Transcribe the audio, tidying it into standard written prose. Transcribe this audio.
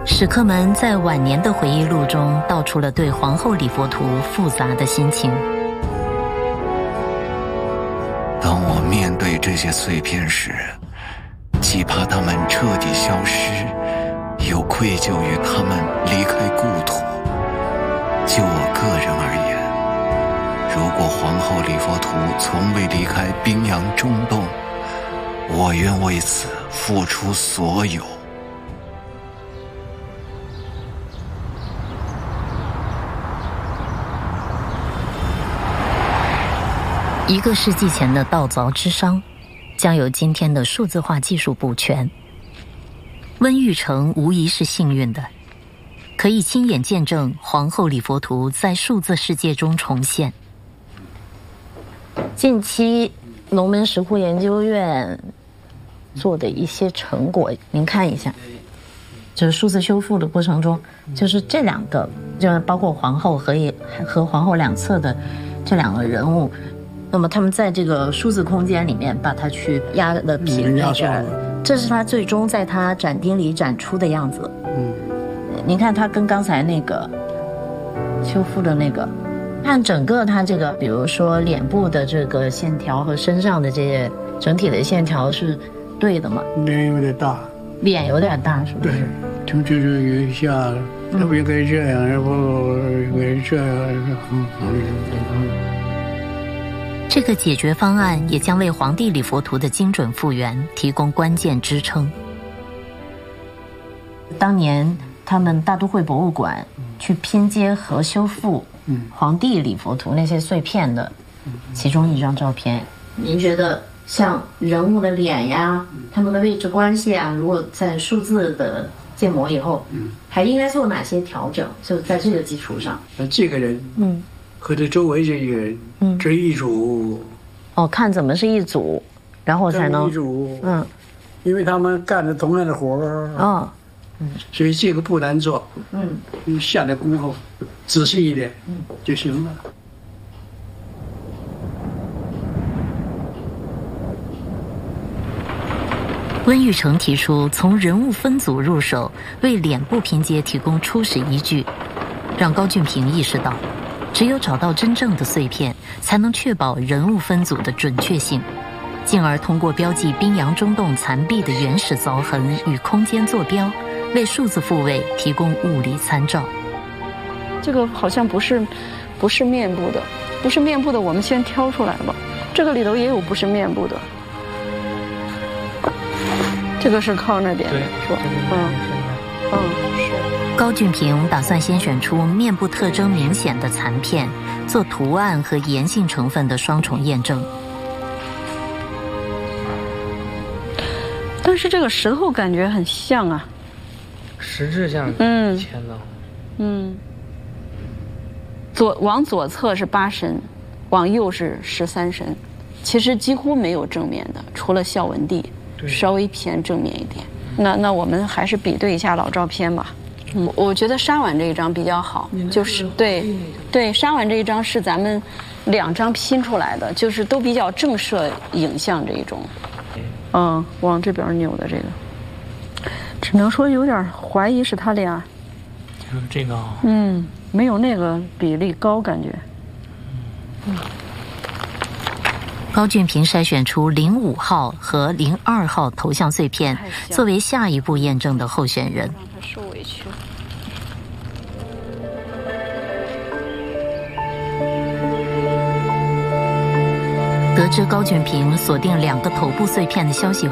史克们在晚年的回忆录中道出了对皇后礼佛图复杂的心情。 当我面对这些碎片时，既怕它们彻底消失，又愧疚于它们离开故土。就我个人而言，如果皇后礼佛图从未离开冰洋中洞，我愿为此付出所有。 1个世纪前的道凿之殇，将由今天的数字化技术补全。温玉成无疑是幸运的，可以亲眼见证皇后礼佛图在数字世界中重现。近期龙门石窟研究院做的一些成果，您看一下。就是数字修复的过程中，就是这2个，就包括皇后和皇后两侧的这2个人物。那么他们在这个数字空间里面把它去压了平在这儿，这是他最终在他展厅里展出的样子。您看他跟刚才那个修复的那个，看整个他这个，比如说脸部的这个线条和身上的这些整体的线条是对的吗？ 脸有点大， 脸有点大，是不是？ 对，就是有一下，他不应该这样，然后应该这样， 这个解决方案也将为皇帝礼佛图的精准复原提供关键支撑。当年他们大都会博物馆去拼接和修复皇帝礼佛图那些碎片的其中一张照片，您觉得像人物的脸呀，他们的位置关系啊，如果在数字的建模以后，还应该做哪些调整？就在这个基础上， 这个人，和他周围这些人，这一组， 看怎么是一组，然后才能一组，因为他们干着同样的活儿，所以这个不难做，你下点功夫，仔细一点，就行了。 温玉成提出从人物分组入手，为脸部拼接提供初始依据，让高俊平意识到，只有找到真正的碎片，才能确保人物分组的准确性，进而通过标记冰洋中洞残壁的原始凿痕与空间坐标，为数字复位提供物理参照。 这个好像不是面部的，不是面部的，我们先挑出来吧。这个里头也有不是面部的，这个是靠那边的，是吧？是。 高俊平打算先选出面部特征明显的残片，做图案和盐性成分的双重验证。 但是这个石头感觉很像啊， 实质像以前的， 往左侧是8神，往右是13神，其实几乎没有正面的，除了孝文帝稍微偏正面一点。那我们还是比对一下老照片吧。我觉得沙碗这一张比较好，就是对沙碗这一张是咱们2张拼出来的，就是都比较正摄影像这一种。往这边扭的这个，只能说有点怀疑是他俩。 就是这个没有那个比例高，感觉。 高俊平筛选出05号和02号头像碎片，作为下一步验证的候选人。 让他受委屈。 得知高俊平锁定2个头部碎片的消息